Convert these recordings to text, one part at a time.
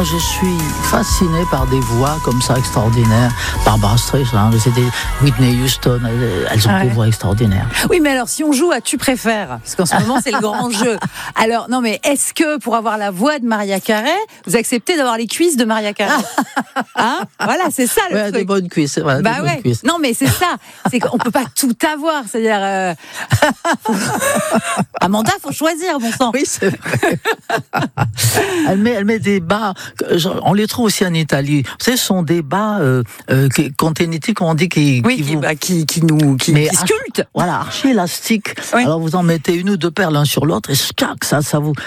je suis fasciné par des voix comme ça extraordinaires. Barbara Streisand, c'était Whitney Houston, elles ont des voix extraordinaires. Oui, mais alors si on joue à Tu préfères, parce qu'en ce moment c'est le grand jeu. Alors non, mais est-ce que pour avoir la voix de Mariah Carey, vous acceptez d'avoir les cuisses de Mariah Carey? Hein? Voilà, c'est ça le truc. Des bonnes cuisses, c'est vrai. Bah ouais. Cuisses. Non, mais c'est ça. C'est qu'on peut pas tout avoir. C'est-à-dire, Amanda, faut choisir, bon sang. Oui, c'est vrai. Elle met des bas. On les trouve aussi en Italie. Vous savez, ce sont des bas conténitiques, on dit qui sculptent. Voilà, archi élastiques. Oui. Alors vous en mettez une ou deux paires l'un sur l'autre et ça vous.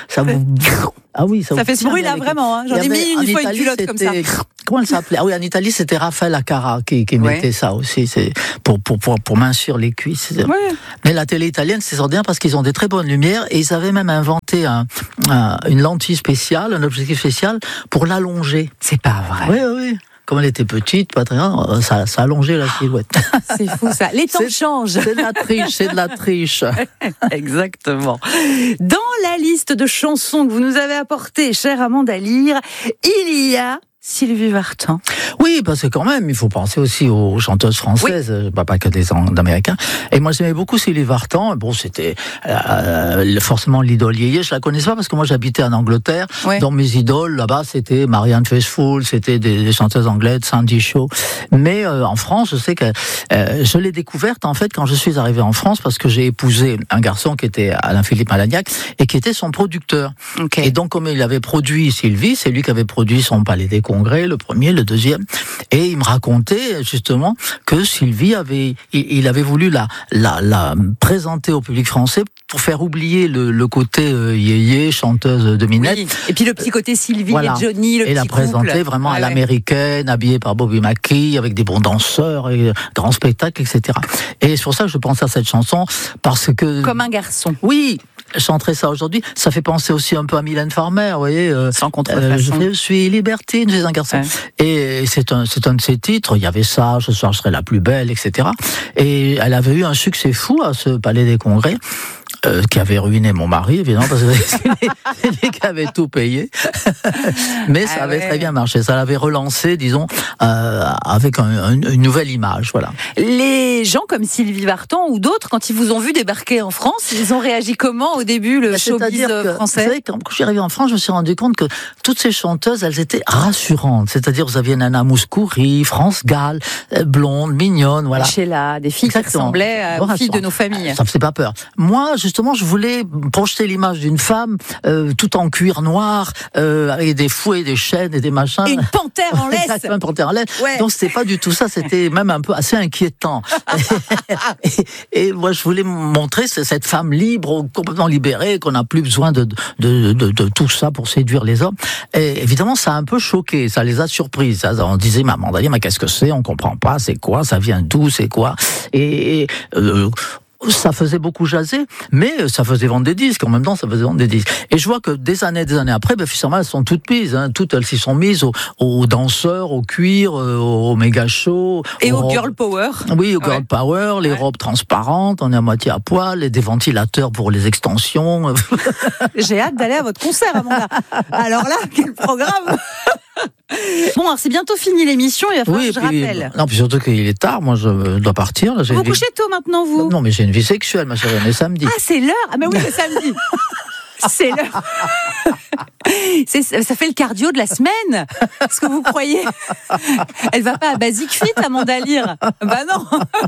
Ah oui, ça fait ce bruit là vraiment. Hein. J'en ai mis une fois une culotte comme ça. Comment elle s'appelait? Ah oui, en Italie, c'était Raphaël Accara qui mettait ça aussi, c'est pour mincir les cuisses. Ouais. Mais la télé italienne, c'est extraordinaire parce qu'ils ont des très bonnes lumières et ils avaient même inventé une lentille spéciale, un objectif spécial pour l'allonger. C'est pas vrai. Oui. Comme elle était petite, pas très grande, ça allongeait la silhouette. C'est fou ça. Les temps changent. C'est de la triche. Exactement. Dans la liste de chansons que vous nous avez apportées, chère Amanda Lear, il y a Sylvie Vartan. Oui, parce que quand même, il faut penser aussi aux chanteuses françaises, pas que des Américains. Et moi, j'aimais beaucoup Sylvie Vartan. Bon, c'était forcément l'idole yéyé. Je la connaissais pas parce que moi, j'habitais en Angleterre. Oui. Dans mes idoles, là-bas, c'était Marianne Faithfull, c'était des chanteuses anglaises, Sandy Shaw. Mais en France, je sais que je l'ai découverte en fait quand je suis arrivé en France parce que j'ai épousé un garçon qui était Alain-Philippe Malagnac et qui était son producteur. Okay. Et donc, comme il avait produit Sylvie, c'est lui qui avait produit son Palais des Congrès, le premier, le deuxième, et il me racontait justement que Sylvie avait voulu la présenter au public français pour faire oublier le côté yéyé, chanteuse de minette. Oui. Et puis le petit côté Sylvie et Johnny, le petit couple. Et la présenter vraiment à l'américaine, habillée par Bobby McKee, avec des bons danseurs, et grands spectacles, etc. Et c'est pour ça que je pense à cette chanson, parce que... Comme un garçon. Oui, chanterai ça aujourd'hui. Ça fait penser aussi un peu à Mylène Farmer, vous voyez. Sans contrefaçon. Je suis libertine, j'ai un garçon. Ouais. Et c'est un de ses titres. Il y avait ça, ce soir je serai la plus belle, etc. Et elle avait eu un succès fou à ce Palais des Congrès. Qui avait ruiné mon mari, évidemment, parce que c'est lui qui avait tout payé. Mais ça avait très bien marché. Ça l'avait relancé, disons, avec une nouvelle image, voilà. Les gens comme Sylvie Vartan ou d'autres, quand ils vous ont vu débarquer en France, ils ont réagi comment au début, le showbiz français? Vous savez, quand je suis arrivé en France, je me suis rendu compte que toutes ces chanteuses, elles étaient rassurantes. C'est-à-dire, vous aviez Nana Mouskouri, France Gall, blonde, mignonne, voilà. Sheila, des filles qui ressemblaient aux filles de nos familles. Ça me fait pas peur. Moi, justement, je voulais projeter l'image d'une femme tout en cuir noir, avec des fouets, des chaînes et des machins. Et une panthère en laisse. Exactement, une panthère en laisse. Ouais. Donc c'était pas du tout ça, c'était même un peu assez inquiétant. et moi, je voulais montrer cette femme libre, complètement libérée, qu'on n'a plus besoin de tout ça pour séduire les hommes. Et évidemment, ça a un peu choqué, ça les a surprises. On disait, mais Amanda, mais qu'est-ce que c'est? On comprend pas, c'est quoi? Ça vient d'où? C'est quoi? Ça faisait beaucoup jaser, mais ça faisait vendre des disques. En même temps, ça faisait vendre des disques. Et je vois que des années après, finalement, elles sont toutes mises. Toutes, elles s'y sont mises aux danseurs, au cuir, au méga show. Et au girl power. Oui, au girl power, les robes transparentes, on est à moitié à poil, et des ventilateurs pour les extensions. J'ai hâte d'aller à votre concert, Amanda. Alors là, quel programme! Bon, alors c'est bientôt fini l'émission, il va falloir que je rappelle. Non, puis surtout qu'il est tard, moi je dois partir. Là, vous couchez tôt maintenant, vous? Non, mais j'ai une vie sexuelle, ma chérie, on est samedi. Ah, c'est l'heure? Ah, mais oui, c'est samedi. C'est l'heure. Ça fait le cardio de la semaine. Est-ce que vous croyez? Elle va pas à Basic Fit, Amanda Lear? Bah non.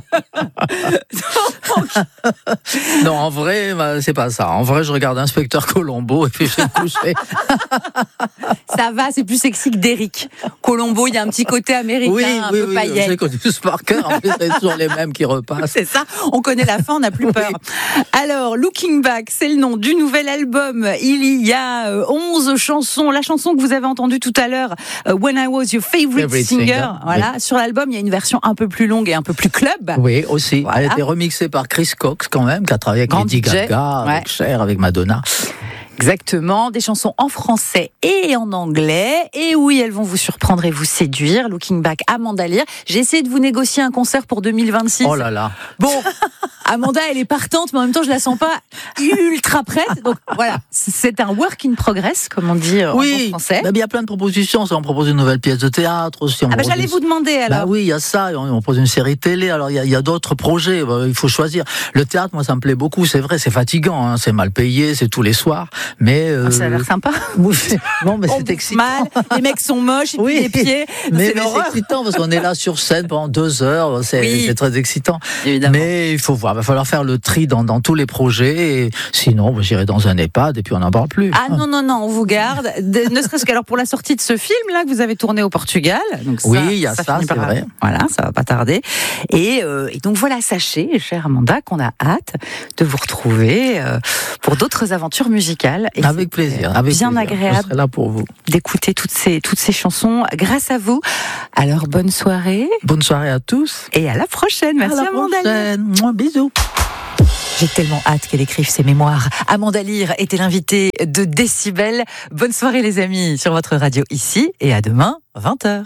Non, en vrai, c'est pas ça. En vrai, je regarde Inspecteur Colombo et puis je vais me coucher. Ça va, c'est plus sexy que d'Eric. Colombo, il y a un petit côté américain, un peu paillet. Je les connais tous par cœur. En plus, c'est toujours les mêmes qui repassent. C'est ça. On connaît la fin, on n'a plus peur. Alors, Looking Back, c'est le nom du nouvel album. Il y a 11 chansons. La chanson que vous avez entendue tout à l'heure, When I Was Your Favorite Singer. Voilà. Oui. Sur l'album, il y a une version un peu plus longue et un peu plus club. Oui, aussi. Voilà. Elle a été remixée par Chris Cox, quand même, qui a travaillé avec Lady Gaga, avec Cher, avec Madonna. Exactement, des chansons en français et en anglais. Et oui, elles vont vous surprendre et vous séduire. Looking Back, Amanda Lear. J'ai essayé de vous négocier un concert pour 2026. Oh là là. Bon, Amanda, elle est partante, mais en même temps, je la sens pas ultra prête. Donc voilà, c'est un work in progress, comme on dit en bon français. Il y a plein de propositions. On propose une nouvelle pièce de théâtre aussi. J'allais vous demander alors. Oui, il y a ça. On propose une série télé. Alors il y a d'autres projets. Il faut choisir. Le théâtre, moi, ça me plaît beaucoup. C'est vrai, c'est fatigant. Hein. C'est mal payé. C'est tous les soirs. Mais ça a l'air sympa. Non, mais c'est excitant. Mal. Les mecs sont moches. Et puis les pieds. Mais c'est excitant parce qu'on est là sur scène pendant 2 heures. C'est très excitant. Évidemment. Mais il faut voir. Il va falloir faire le tri dans tous les projets. Et sinon, j'irai dans un EHPAD et puis on n'en parle plus. Ah non, on vous garde. Ne serait-ce qu'alors pour la sortie de ce film là que vous avez tourné au Portugal. Donc il y a ça c'est vrai. Voilà, ça va pas tarder. Et donc voilà, sachez, chère Amanda, qu'on a hâte de vous retrouver pour d'autres aventures musicales. Et avec plaisir. Bien agréable. Je serai là pour vous. D'écouter toutes ces chansons grâce à vous. Alors bonne soirée. Bonne soirée à tous. Et à la prochaine. Merci Amanda. Bisous. J'ai tellement hâte qu'elle écrive ses mémoires. Amanda Lear était l'invitée de Décibel. Bonne soirée les amis sur votre radio ici et à demain 20h.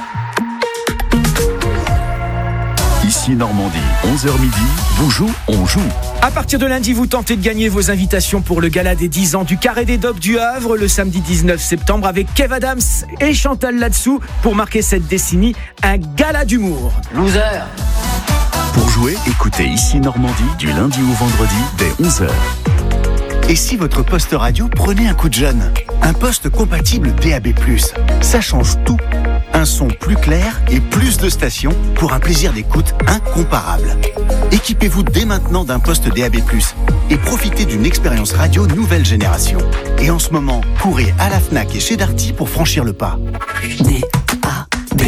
Ici Normandie, 11h midi, vous jouez, on joue. À partir de lundi, vous tentez de gagner vos invitations pour le gala des 10 ans du Carré des Docks du Havre le samedi 19 septembre avec Kev Adams et Chantal Latsou pour marquer cette décennie, un gala d'humour. Loser. Pour jouer, écoutez Ici Normandie du lundi au vendredi dès 11h. Et si votre poste radio prenait un coup de jeune ? Un poste compatible DAB+, ça change tout. Un son plus clair et plus de stations pour un plaisir d'écoute incomparable. Équipez-vous dès maintenant d'un poste DAB+, et profitez d'une expérience radio nouvelle génération. Et en ce moment, courez à la Fnac et chez Darty pour franchir le pas. DAB+.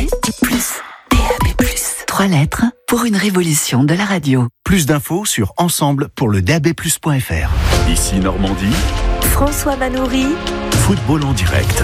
3 lettres pour une révolution de la radio. Plus d'infos sur ensemble pour le dabplus.fr. Ici Normandie, François Manoury, football en direct.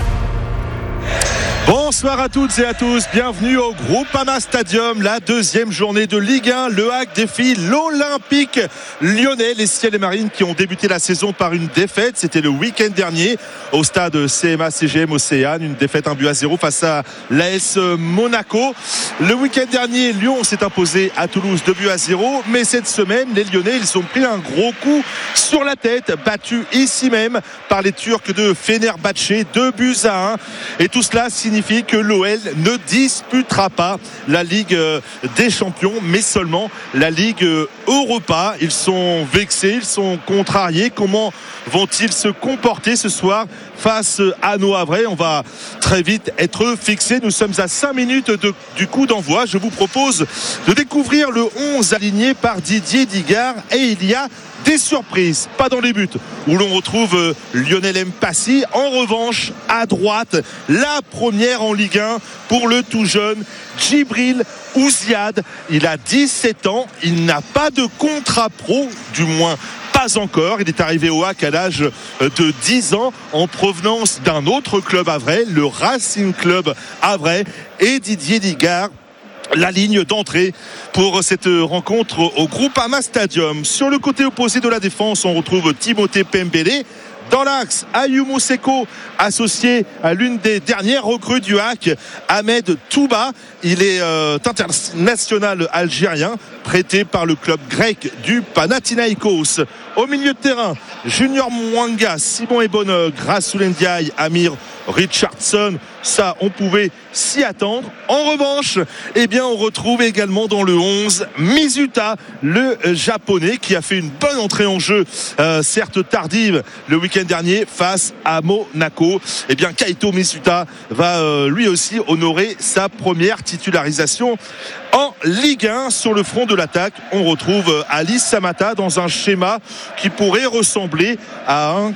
Bonsoir à toutes et à tous, bienvenue au Groupama Stadium, la deuxième journée de Ligue 1. Le HAC défie l'Olympique Lyonnais, les Ciels et Marines qui ont débuté la saison par une défaite. C'était le week-end dernier au stade CMA-CGM Océane, une défaite 1-0 face à l'AS Monaco. Le week-end dernier, Lyon s'est imposé à Toulouse 2-0, mais cette semaine, les Lyonnais, ils ont pris un gros coup sur la tête, battus ici même par les Turcs de Fenerbahçe, 2-1. Et tout cela signifie que l'OL ne disputera pas la Ligue des Champions, mais seulement la Ligue Europa. Ils sont vexés, ils sont contrariés. Comment vont-ils se comporter ce soir face à nos Havrais? On va très vite être fixés. Nous sommes à 5 minutes du coup d'envoi. Je vous propose de découvrir le 11 aligné par Didier Digard, et il y a des surprises, pas dans les buts, où l'on retrouve Lionel Mpassi. En revanche, à droite, la première en Ligue 1 pour le tout jeune Djibril Ouziad. Il a 17 ans, il n'a pas de contrat pro, du moins pas encore. Il est arrivé au HAC à l'âge de 10 ans en provenance d'un autre club havrais, le Racing Club Havrais. Et Didier Digard, la ligne d'entrée pour cette rencontre au Groupama Stadium. Sur le côté opposé de la défense, on retrouve Timothée Pembele. Dans l'axe, Ayumu Seko, associé à l'une des dernières recrues du HAC, Ahmed Touba. Il est international algérien, prêté par le club grec du Panathinaikos. Au milieu de terrain, Junior Mwanga, Simon Ebon, Grassoulen Ndiaye, Amir Richardson. Ça, on pouvait s'y attendre. En revanche, on retrouve également dans le 11 Mizuta, le japonais, qui a fait une bonne entrée en jeu, certes tardive, le week-end dernier face à Monaco. Kaito Mizuta va lui aussi honorer sa première titularisation en Ligue 1. Sur le front de l'attaque, on retrouve Alice Samata dans un schéma qui pourrait ressembler à un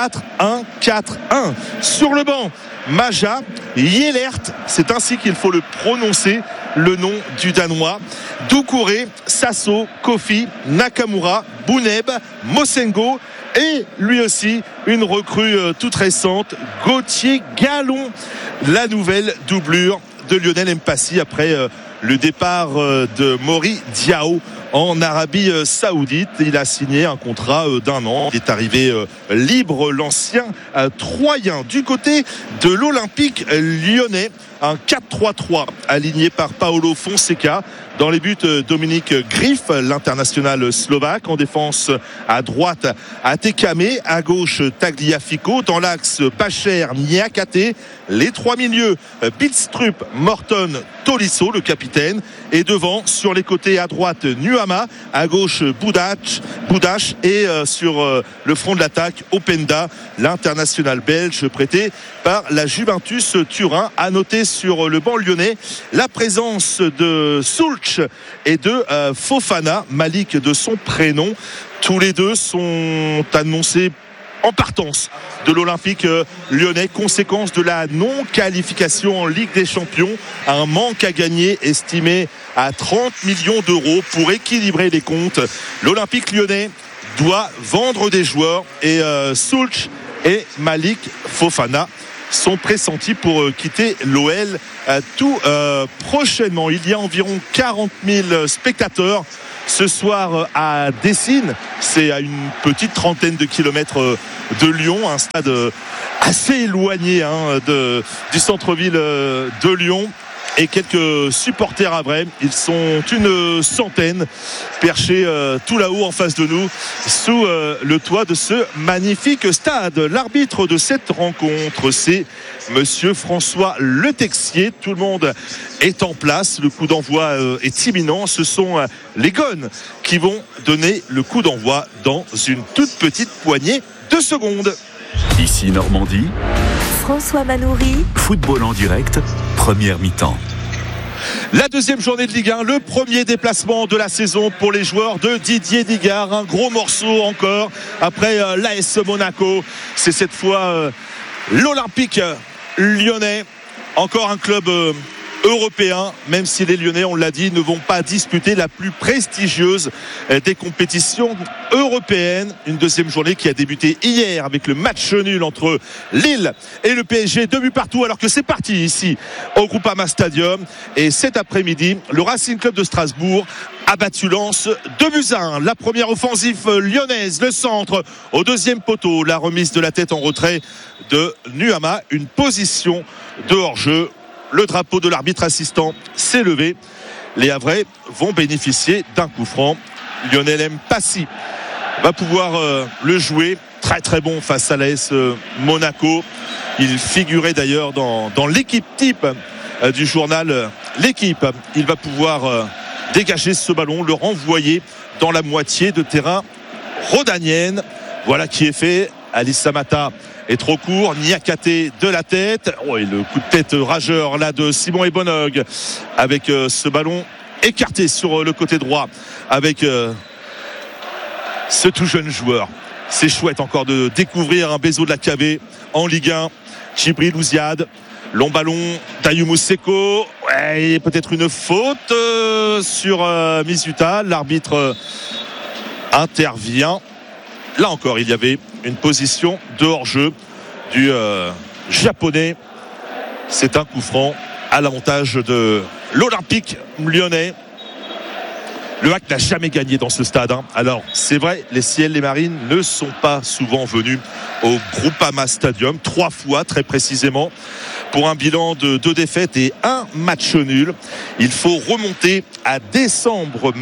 4-1-4-1. Sur le banc, Maja Yelert, c'est ainsi qu'il faut le prononcer, le nom du Danois. Doucouré, Sasso, Kofi, Nakamura, Bouneb, Mosengo et lui aussi une recrue toute récente, Gauthier Gallon, la nouvelle doublure de Lionel Mpassi après le départ de Mori Diao en Arabie Saoudite. Il a signé un contrat d'1 an. Il est arrivé libre, l'ancien Troyen. Du côté de l'Olympique lyonnais, un 4-3-3 aligné par Paolo Fonseca. Dans les buts, Dominique Grif, l'international slovaque. En défense, à droite, Atekame. À gauche, Tagliafico. Dans l'axe, Bacher, Niakate. Les 3 milieux, Bidstrup, Morton, Tolisso, le capitaine. Et devant, sur les côtés, à droite, Nuama. À gauche, Boudache. Et sur le front de l'attaque, Openda, l'international belge prêté par la Juventus Turin. À noter sur le banc lyonnais la présence de Sulch et de Fofana, Malik de son prénom. Tous les deux sont annoncés en partance de l'Olympique lyonnais, conséquence de la non-qualification en Ligue des Champions, un manque à gagner estimé à 30 millions d'euros. Pour équilibrer les comptes, l'Olympique lyonnais doit vendre des joueurs et Sulch et Malik Fofana sont pressentis pour quitter l'OL tout prochainement. Il y a environ 40 000 spectateurs ce soir à Dessines. C'est à une petite trentaine de kilomètres de Lyon, un stade assez éloigné du centre-ville de Lyon. Et quelques supporters à vrai. Ils sont une centaine perchés tout là-haut en face de nous sous le toit de ce magnifique stade. L'arbitre de cette rencontre, c'est Monsieur François Le Texier. Tout le monde est en place. Le coup d'envoi est imminent. Ce sont les Gones qui vont donner le coup d'envoi dans une toute petite poignée de secondes. Ici Normandie, François Manoury. football en direct, première mi-temps. La deuxième journée de Ligue 1, le premier déplacement de la saison pour les joueurs de Didier Digard. Un gros morceau encore après l'AS Monaco. C'est cette fois l'Olympique lyonnais. Encore un club européen, même si les Lyonnais, on l'a dit, ne vont pas disputer la plus prestigieuse des compétitions européennes. Une deuxième journée qui a débuté hier avec le match nul entre Lille et le PSG, 2 buts partout, alors que c'est parti ici au Groupama Stadium. Et cet après-midi, le Racing Club de Strasbourg a battu Lens 2-1. La première offensive lyonnaise, le centre au deuxième poteau, la remise de la tête en retrait de Nuama, une position de hors-jeu. Le drapeau de l'arbitre assistant s'est levé. Les Havrais vont bénéficier d'un coup franc. Lionel Mpassi va pouvoir le jouer. Très très bon face à l'AS Monaco. Il figurait d'ailleurs dans l'équipe type du journal L'équipe. Il va pouvoir dégager ce ballon, le renvoyer dans la moitié de terrain rhodanienne. Voilà qui est fait. Alice Samata est trop court, Niakate de la tête. Oh, et le coup de tête rageur là de Simon Ebonog avec ce ballon écarté sur le côté droit avec ce tout jeune joueur. C'est chouette encore de découvrir un Bezo de la KV en Ligue 1. Djibril Ouziad, long ballon d'Ayumu Seko. Ouais, peut-être une faute sur Misuta. L'arbitre intervient. Là encore, il y avait une position de hors-jeu du japonais. C'est un coup franc à l'avantage de l'Olympique lyonnais. Le HAC n'a jamais gagné dans ce stade. Alors, c'est vrai, les Ciels, les Marines ne sont pas souvent venus au Groupama Stadium. 3 fois, très précisément, pour un bilan de 2 défaites et 1 match nul. Il faut remonter à décembre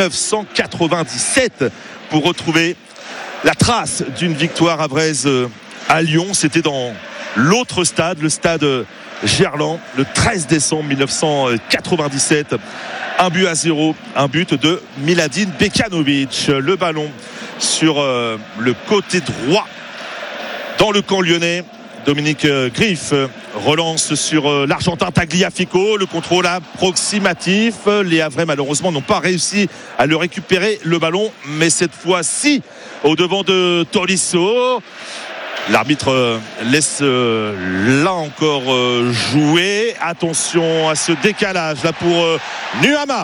1997 pour retrouver la trace d'une victoire havraise à Lyon. C'était dans l'autre stade, le stade Gerland, le 13 décembre 1997. 1-0, un but de Miladin Bekanovic. Le ballon sur le côté droit dans le camp lyonnais. Dominique Grif relance sur l'Argentin Tagliafico. Le contrôle approximatif. Les Havrais malheureusement n'ont pas réussi à le récupérer le ballon, mais cette fois-ci au devant de Tolisso. L'arbitre laisse là encore jouer. Attention à ce décalage là pour Nuama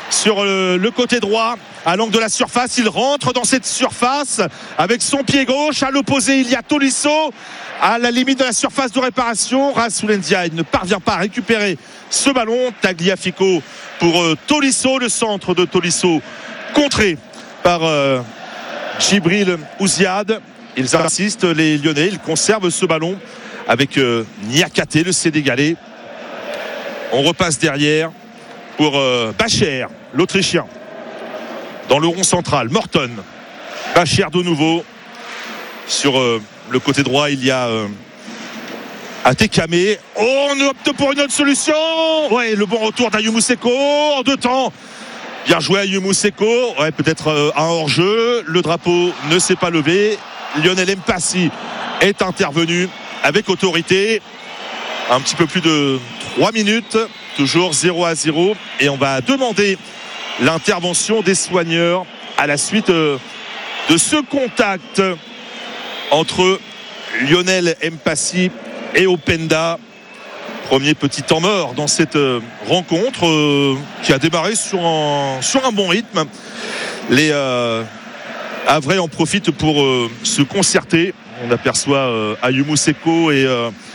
sur le côté droit à l'angle de la surface. Il rentre dans cette surface avec son pied gauche. À l'opposé, il y a Tolisso à la limite de la surface de réparation. Rasoul Ndiaye ne parvient pas à récupérer ce ballon. Tagliafico pour Tolisso. Le centre de Tolisso contré par Djibril Ouziad. Ils insistent, les Lyonnais. Ils conservent ce ballon avec Niakate, le Sénégalais. On repasse derrière pour Bacher, l'Autrichien. Dans le rond central, Morton. Bacher de nouveau. Sur le côté droit, il y a Atekame. Oh, on opte pour une autre solution. Ouais, le bon retour d'Ayumu Seko en 2 temps. Bien joué Ayumu Seko. Ouais, peut-être un hors-jeu. Le drapeau ne s'est pas levé. Lionel Mpassi est intervenu avec autorité. Un petit peu plus de 3 minutes. Toujours 0-0. Et on va demander l'intervention des soigneurs à la suite de ce contact entre Lionel Mpassi et Openda. Premier petit temps mort dans cette rencontre qui a démarré sur un bon rythme. Les Havrais en profitent pour se concerter. On aperçoit Ayumu Seko et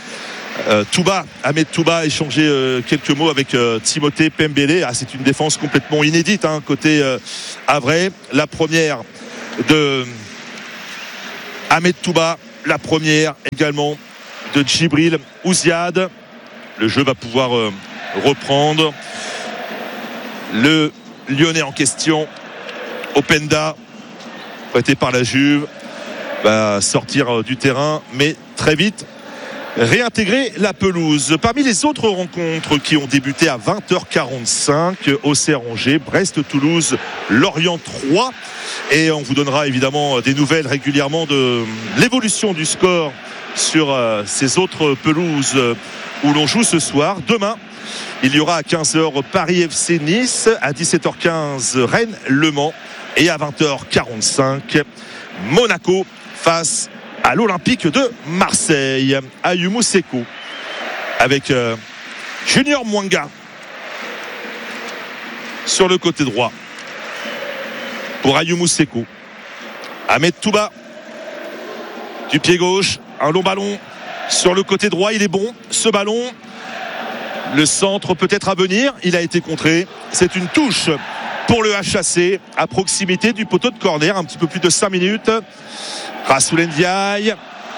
Ahmed Touba échanger quelques mots avec Timothée Pembele. C'est une défense complètement inédite côté Havrais. La première de Ahmed Touba, la première également de Djibril Ouziad. Le jeu va pouvoir reprendre. Le Lyonnais en question, Openda, prêté par la Juve, va sortir du terrain, mais très vite réintégrer la pelouse. Parmi les autres rencontres qui ont débuté à 20h45, Auxerre-Angers, Brest-Toulouse, Lorient 3. Et on vous donnera évidemment des nouvelles régulièrement de l'évolution du score sur ces autres pelouses où l'on joue ce soir. Demain, il y aura à 15h Paris FC Nice, à 17h15 Rennes Le Mans et à 20h45 Monaco face à l'Olympique de Marseille. Ayumu Seko avec Junior Mwanga sur le côté droit pour Ayumu Seko. Ahmed Touba du pied gauche, un long ballon sur le côté droit, il est bon ce ballon. Le centre peut-être à venir, il a été contré. C'est une touche pour le HAC à proximité du poteau de corner, un petit peu plus de 5 minutes. Rasoul Ndiaye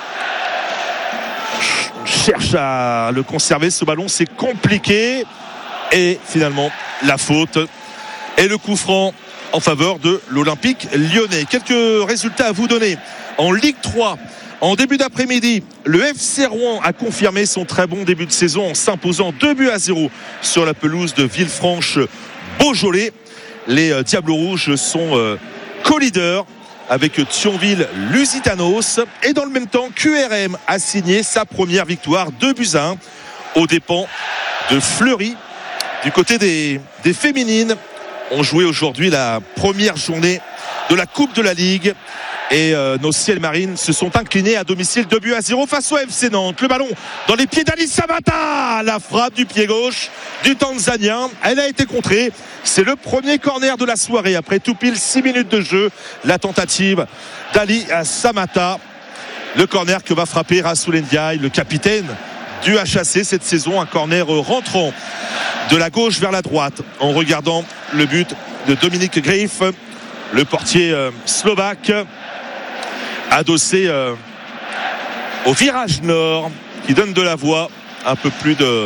cherche à le conserver, ce ballon, c'est compliqué. Et finalement, la faute et le coup franc en faveur de l'Olympique lyonnais. Quelques résultats à vous donner. En Ligue 3, en début d'après-midi, le FC Rouen a confirmé son très bon début de saison en s'imposant 2-0 sur la pelouse de Villefranche-Beaujolais. Les Diables Rouges sont co-leaders avec Thionville Lusitanos. Et dans le même temps, QRM a signé sa première victoire 2-1 aux dépens de Fleury. Du côté des féminines, on jouait aujourd'hui la première journée de la Coupe de la Ligue. Et nos ciels marines se sont inclinés à domicile 2-0 face au FC Nantes. Le ballon dans les pieds d'Ali Samata. La frappe du pied gauche du Tanzanien. Elle a été contrée. C'est le premier corner de la soirée. Après tout pile 6 minutes de jeu. La tentative d'Ali Samata. Le corner que va frapper Rasoul Ndiaye, le capitaine du HAC cette saison. Un corner rentrant de la gauche vers la droite en regardant le but de Dominique Griff, le portier slovaque, adossé au virage nord qui donne de la voix. Un peu plus de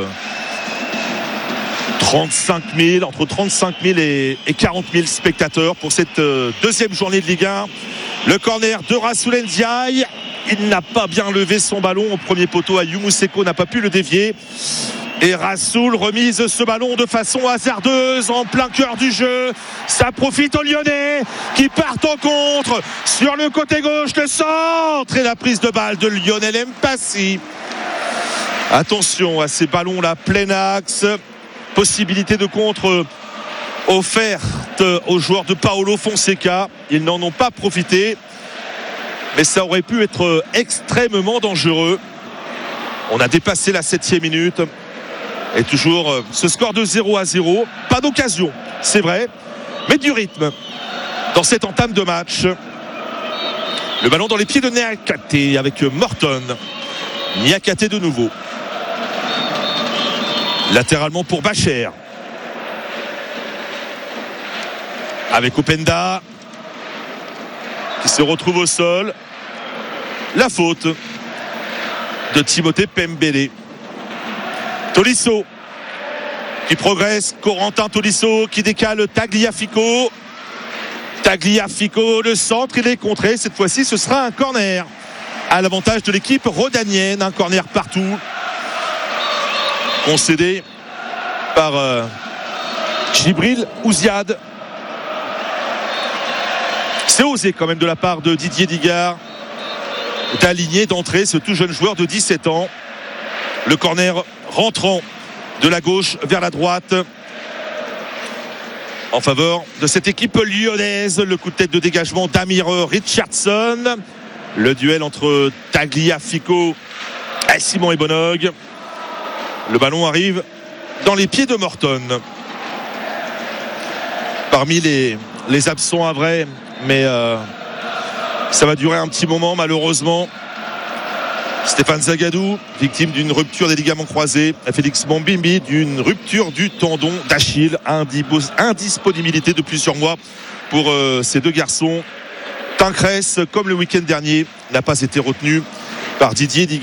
35 000, entre 35 000 et 40 000 spectateurs pour cette deuxième journée de Ligue 1. Le corner de Rasoul Ndiaye, il n'a pas bien levé son ballon au premier poteau. Ayumu Seko n'a pas pu le dévier. Et Rasoul remise ce ballon de façon hasardeuse en plein cœur du jeu. Ça profite aux Lyonnais qui partent en contre sur le côté gauche, le centre et la prise de balle de Lionel Mpassi. Attention à ces ballons-là, plein axe. Possibilité de contre offerte aux joueurs de Paolo Fonseca. Ils n'en ont pas profité. Mais ça aurait pu être extrêmement dangereux. On a dépassé la 7e minute. Et toujours ce score de 0-0. Pas d'occasion, c'est vrai, mais du rythme dans cette entame de match. Le ballon dans les pieds de Niakate avec Morton. Niakate de nouveau. Latéralement pour Bacher. Avec Openda qui se retrouve au sol. La faute de Timothée Pembele. Tolisso qui progresse. Corentin Tolisso qui décale Tagliafico. Tagliafico, le centre, il est contré. Cette fois-ci, ce sera un corner à l'avantage de l'équipe rhodanienne. Un corner partout. Concédé par Djibril Ouziad. C'est osé quand même de la part de Didier Digard d'aligner d'entrée ce tout jeune joueur de 17 ans. Le corner rentrant de la gauche vers la droite en faveur de cette équipe lyonnaise. Le coup de tête de dégagement d'Amir Richardson. Le duel entre Tagliafico et Simon Ebonog. Le ballon arrive dans les pieds de Morton. Parmi les absents à vrai, mais ça va durer un petit moment malheureusement. Stéphane Zagadou, victime d'une rupture des ligaments croisés. Félix Mambimbi, d'une rupture du tendon d'Achille. Indisponibilité de plusieurs mois pour ces deux garçons. Tincresse, comme le week-end dernier, n'a pas été retenu par Didier Digard.